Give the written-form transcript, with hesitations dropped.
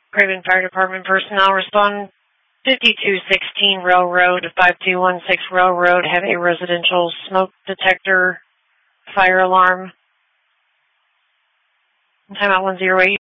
Craven Fire Department personnel respond 5216 Railroad, 5216 Railroad, have a residential smoke detector fire alarm. Timeout 108.